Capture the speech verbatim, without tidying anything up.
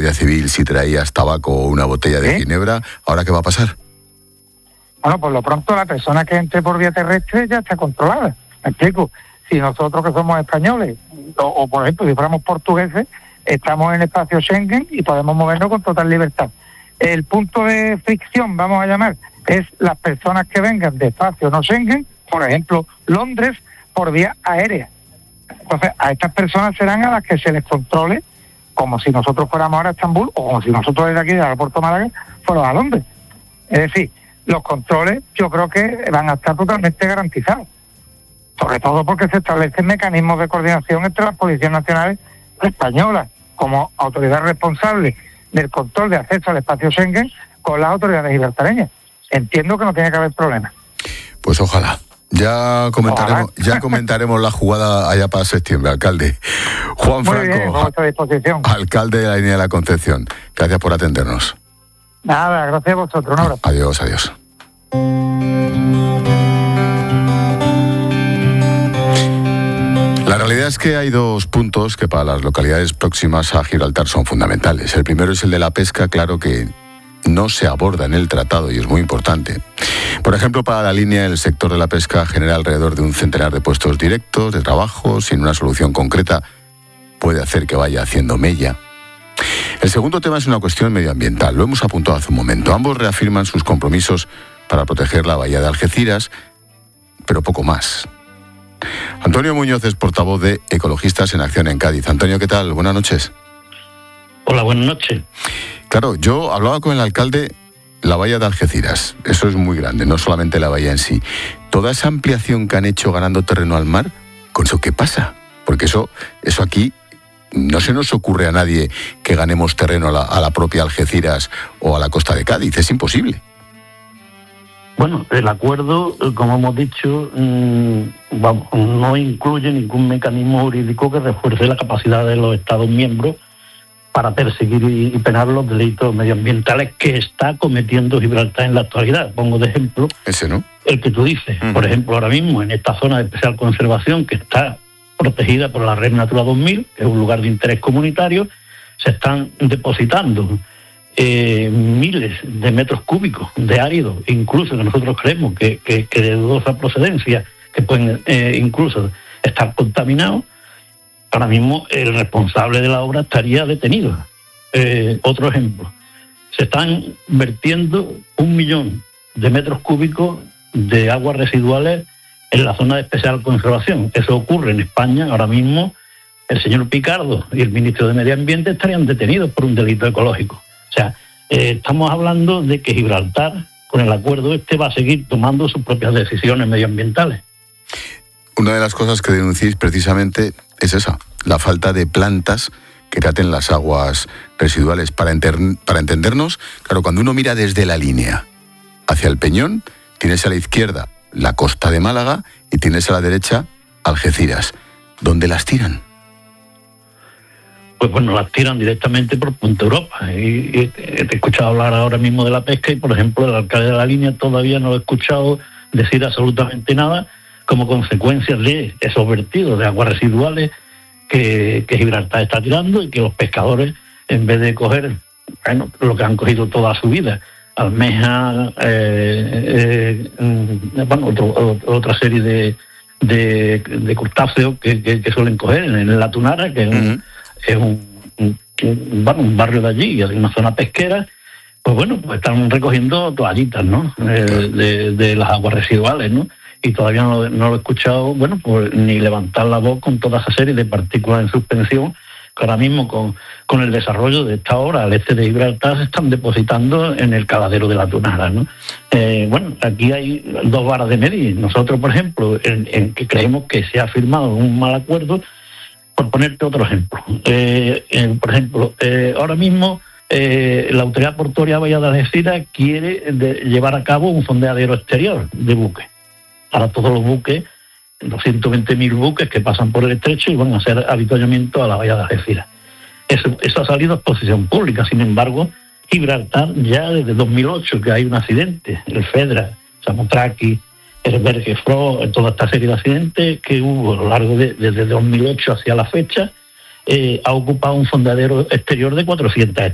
Guardia Civil si traías tabaco o una botella de ¿Eh? ginebra. ¿Ahora qué va a pasar? Bueno, por lo pronto la persona que entre por vía terrestre ya está controlada. ¿Me explico? Si nosotros que somos españoles, o, o por ejemplo, si fuéramos portugueses, estamos en el espacio Schengen y podemos movernos con total libertad. El punto de fricción, vamos a llamar, es las personas que vengan de espacio no Schengen, por ejemplo, Londres, por vía aérea. Entonces, a estas personas serán a las que se les controle como si nosotros fuéramos ahora a Estambul o como si nosotros desde aquí, del aeropuerto de Málaga, fuéramos a Londres. Es decir, los controles yo creo que van a estar totalmente garantizados. Sobre todo porque se establecen mecanismos de coordinación entre las policías nacionales españolas como autoridad responsable del control de acceso al espacio Schengen con las autoridades gibraltareñas. Entiendo que no tiene que haber problema. Pues ojalá. Ya comentaremos, ojalá. ya comentaremos la jugada allá para septiembre, alcalde. Juan Muy Franco, bien, a vuestra disposición. alcalde de la línea de la Concepción. Gracias por atendernos. Nada, gracias a vosotros. Un abrazo. Adiós, adiós. La realidad es que hay dos puntos que para las localidades próximas a Gibraltar son fundamentales. El primero es el de la pesca, claro que no se aborda en el tratado y es muy importante. Por ejemplo, para la línea, el sector de la pesca genera alrededor de un centenar de puestos directos de trabajo. Sin una solución concreta puede hacer que vaya haciendo mella. El segundo tema es una cuestión medioambiental. Lo hemos apuntado hace un momento. Ambos reafirman sus compromisos para proteger la bahía de Algeciras, pero poco más. Antonio Muñoz es portavoz de Ecologistas en Acción en Cádiz. Antonio, ¿qué tal? Buenas noches. Hola, buenas noches. Claro, yo hablaba con el alcalde, la bahía de Algeciras. Eso es muy grande, no solamente la bahía en sí. Toda esa ampliación que han hecho ganando terreno al mar, ¿con eso qué pasa? Porque eso, eso aquí no se nos ocurre a nadie que ganemos terreno a la, a la propia Algeciras o a la costa de Cádiz. Es imposible. Bueno, el acuerdo, como hemos dicho, mmm, vamos, no incluye ningún mecanismo jurídico que refuerce la capacidad de los Estados miembros para perseguir y penar los delitos medioambientales que está cometiendo Gibraltar en la actualidad. Pongo de ejemplo ese, ¿no? El que tú dices. Uh-huh. Por ejemplo, ahora mismo en esta zona de especial conservación que está protegida por la Red Natura dos mil, que es un lugar de interés comunitario, se están depositando eh, miles de metros cúbicos de árido, incluso que nosotros creemos que, que, que de dudosa procedencia, que pueden eh, incluso estar contaminados. Ahora mismo el responsable de la obra estaría detenido. Eh, otro ejemplo, se están vertiendo un millón de metros cúbicos de aguas residuales en la zona de especial conservación. Eso ocurre en España. Ahora mismo el señor Picardo y el ministro de Medio Ambiente estarían detenidos por un delito ecológico. O sea, eh, estamos hablando de que Gibraltar, con el acuerdo este, va a seguir tomando sus propias decisiones medioambientales. Una de las cosas que denunciéis precisamente es esa, la falta de plantas que traten las aguas residuales. Para, enter, para entendernos, claro, cuando uno mira desde la línea hacia el Peñón, tienes a la izquierda la costa de Málaga y tienes a la derecha Algeciras. ¿Dónde las tiran? Pues bueno, las tiran directamente por Punta Europa. Y, y te he escuchado hablar ahora mismo de la pesca y, por ejemplo, el alcalde de la línea todavía no lo he escuchado decir absolutamente nada como consecuencia de esos vertidos de aguas residuales que, que Gibraltar está tirando y que los pescadores, en vez de coger, bueno, lo que han cogido toda su vida, almeja, eh, eh, bueno, otro, otra serie de, de, de crustáceos que, que, que suelen coger en la Tunara, que uh-huh. es, un, es un, un, un, bueno, un barrio de allí, es una zona pesquera. Pues bueno, pues están recogiendo toallitas, ¿no? Eh, de, de las aguas residuales, ¿no? Y todavía no, no lo he escuchado, bueno, pues ni levantar la voz con toda esa serie de partículas en suspensión que ahora mismo con, con el desarrollo de esta obra al este de Gibraltar se están depositando en el caladero de la Tunara, ¿no? Eh, bueno, aquí hay dos varas de medir. Nosotros, por ejemplo, en, en que creemos que se ha firmado un mal acuerdo, por ponerte otro ejemplo. Eh, eh, por ejemplo, eh, ahora mismo eh, la Autoridad Portuaria Bahía de Algeciras quiere de, llevar a cabo un fondeadero exterior de buques para todos los buques, los ciento veinte mil buques que pasan por el estrecho y van a hacer avituallamiento a la bahía de Algeciras. Eso, eso ha salido a exposición pública. Sin embargo, Gibraltar ya desde dos mil ocho, que hay un accidente, el Fedra, Samotraki, el Bergefro, toda esta serie de accidentes que hubo a lo largo de desde dos mil ocho hacia la fecha, eh, ha ocupado un fondeadero exterior de cuatrocientas